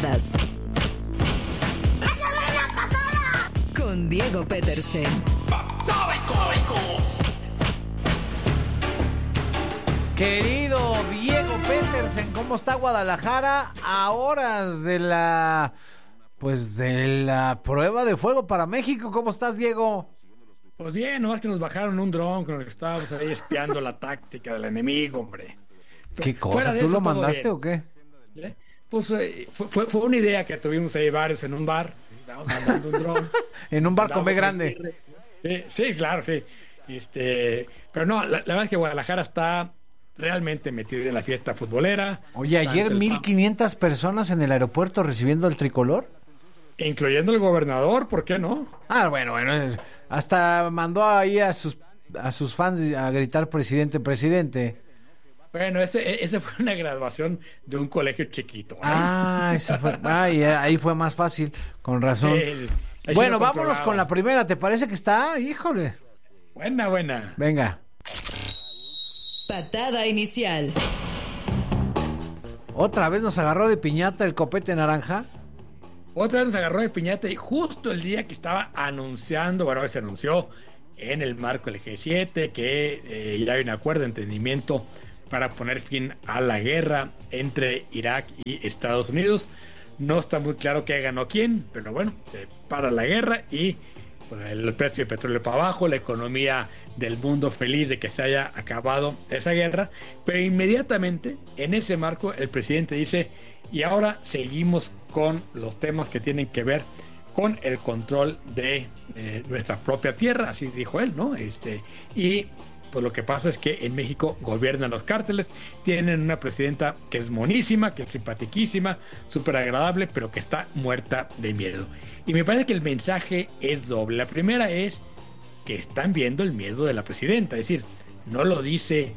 patadas. Con Diego Petersen. Querido Diego Petersen, ¿cómo está Guadalajara a horas de la prueba de fuego para México? ¿Cómo estás, Diego? Pues bien, nomás que nos bajaron un dron con el que estábamos ahí espiando la táctica del enemigo, hombre. ¿Qué cosa? ¿Tú lo mandaste o qué? ¿Eh? Pues fue una idea que tuvimos ahí varios en un bar. Estábamos mandando un dron. En un bar con B grande. Sí, claro, sí. Pero no, la verdad es que Guadalajara está realmente metido en la fiesta futbolera. Oye, ayer 1,500 personas en el aeropuerto recibiendo el tricolor. Incluyendo el gobernador, ¿por qué no? Bueno, hasta mandó ahí a sus fans a gritar presidente, presidente. Bueno, ese fue una graduación de un colegio chiquito, ¿eh? Ese fue, y ahí fue más fácil, con razón. Bueno, vámonos con la primera, ¿te parece que está? Híjole. Buena. Venga. Patada inicial. ¿Otra vez nos agarró de piñata el copete naranja? Otra vez nos agarró de piñata y justo el día que estaba anunciando, se anunció en el marco del G7 que ya hay un acuerdo de entendimiento para poner fin a la guerra entre Irak y Estados Unidos. No está muy claro qué ganó quién, pero bueno, se para la guerra y pues, el precio del petróleo para abajo, la economía del mundo feliz de que se haya acabado esa guerra, pero inmediatamente en ese marco el presidente dice, y ahora seguimos con los temas que tienen que ver con el control de nuestra propia tierra, así dijo él, ¿no? Y pues lo que pasa es que en México gobiernan los cárteles, tienen una presidenta que es monísima, que es simpatiquísima, súper agradable, pero que está muerta de miedo. Y me parece que el mensaje es doble. La primera es que están viendo el miedo de la presidenta, es decir, no lo dice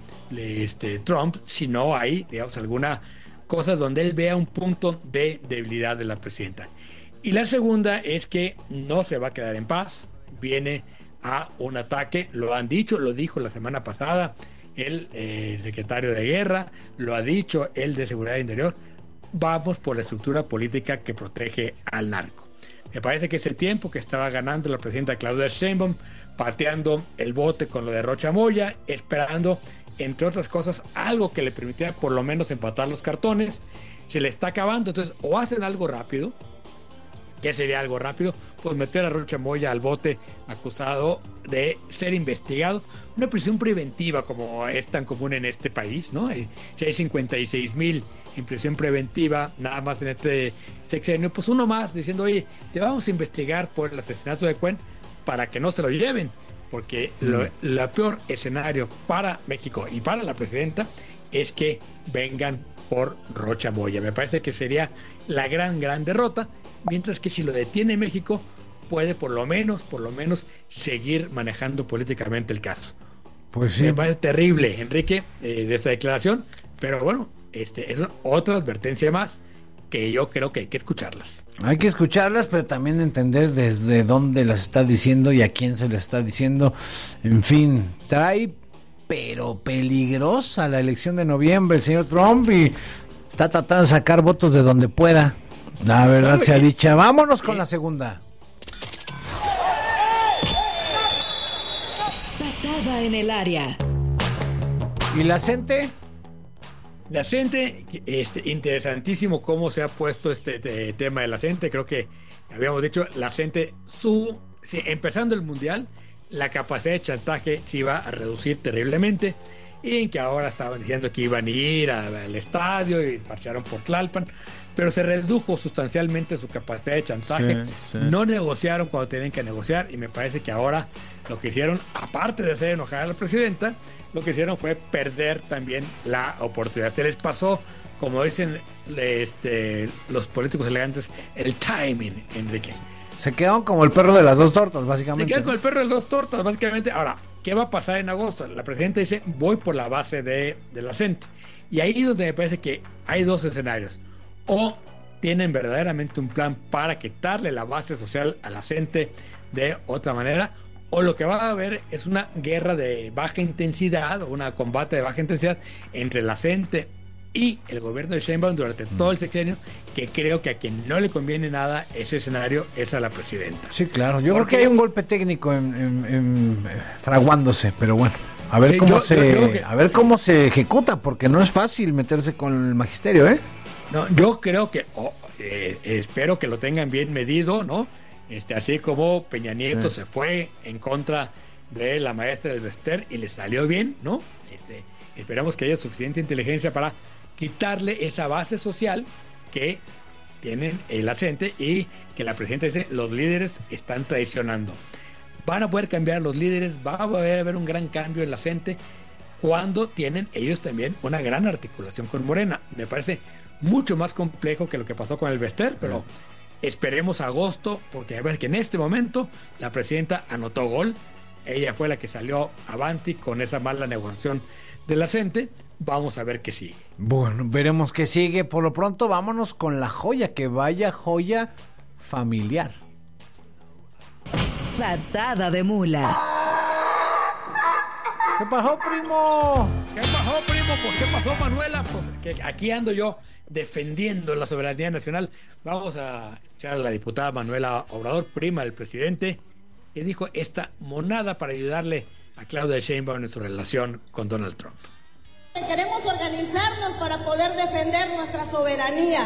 Trump, sino hay, digamos, alguna cosa donde él vea un punto de debilidad de la presidenta. Y la segunda es que no se va a quedar en paz, viene a un ataque, lo han dicho, lo dijo la semana pasada el secretario de Guerra, lo ha dicho el de Seguridad Interior, vamos por la estructura política que protege al narco. Me parece que ese tiempo que estaba ganando la presidenta Claudia Sheinbaum, pateando el bote con lo de Rocha Moya, esperando, entre otras cosas, algo que le permitiera por lo menos empatar los cartones, se le está acabando. Entonces, o hacen algo rápido, ¿qué sería algo rápido? Pues meter a Rocha Moya al bote acusado de ser investigado. Una prisión preventiva como es tan común en este país, ¿no? Si hay 56,000 en prisión preventiva, nada más en este sexenio, pues uno más diciendo, oye, te vamos a investigar por el asesinato de Cuen para que no se lo lleven. Porque el peor escenario para México y para la presidenta es que vengan por Rocha Moya. Me parece que sería la gran derrota. Mientras que si lo detiene México, puede por lo menos seguir manejando políticamente el caso. Pues sí. Me parece terrible, Enrique, de esta declaración, pero bueno, es otra advertencia más que yo creo que hay que escucharlas. Hay que escucharlas, pero también entender desde dónde las está diciendo y a quién se las está diciendo. En fin, trae pero peligrosa la elección de noviembre el señor Trump y está tratando de sacar votos de donde pueda. La verdad sea dicha. Vámonos con la segunda. Patada en el área. ¿Y la gente? La gente, interesantísimo cómo se ha puesto este tema de la gente. Creo que habíamos dicho, la gente, empezando el mundial, la capacidad de chantaje se iba a reducir terriblemente. Y en que ahora estaban diciendo que iban a ir al estadio y marcharon por Tlalpan, pero se redujo sustancialmente su capacidad de chantaje. Sí. No negociaron cuando tenían que negociar, y me parece que ahora lo que hicieron, aparte de hacer enojar a la presidenta, lo que hicieron fue perder también la oportunidad. Se les pasó, como dicen los políticos elegantes, el timing, Enrique. Se quedaron como el perro de las dos tortas, básicamente. Se quedaron como el perro de las dos tortas, básicamente. Ahora, ¿qué va a pasar en agosto? La presidenta dice, voy por la base de la CENTE. Y ahí es donde me parece que hay dos escenarios. O tienen verdaderamente un plan para quitarle la base social a la CENTE de otra manera, o lo que va a haber es una guerra de baja intensidad, o un combate de baja intensidad entre la CENTE y el gobierno de Sheinbaum durante todo el sexenio, que creo que a quien no le conviene nada ese escenario es a la presidenta. Sí, claro. Yo creo que hay un golpe técnico fraguándose, pero bueno, a ver cómo se ejecuta, porque no es fácil meterse con el magisterio, ¿eh? No, yo creo que espero que lo tengan bien medido, ¿no? Así como Peña Nieto se fue en contra de la maestra del Bester y le salió bien, ¿no? Esperamos que haya suficiente inteligencia para quitarle esa base social que tienen la gente, y que la presidenta dice: los líderes están traicionando. Van a poder cambiar los líderes, va a poder haber un gran cambio en la gente cuando tienen ellos también una gran articulación con Morena. Me parece mucho más complejo que lo que pasó con el Bester, pero esperemos agosto, porque a ver que en este momento la presidenta anotó gol. Ella fue la que salió avanti con esa mala negociación de la gente. Vamos a ver qué sigue. Bueno, veremos qué sigue. Por lo pronto, vámonos con la joya, que vaya joya familiar. Patada de mula. ¿Qué pasó, primo? ¿Qué pasó, primo? Pues, ¿qué pasó, Manuela? Pues que aquí ando yo defendiendo la soberanía nacional. Vamos a echar a la diputada Manuela Obrador, prima del presidente, que dijo esta monada para ayudarle a Claudia Sheinbaum en su relación con Donald Trump. Queremos organizarnos para poder defender nuestra soberanía.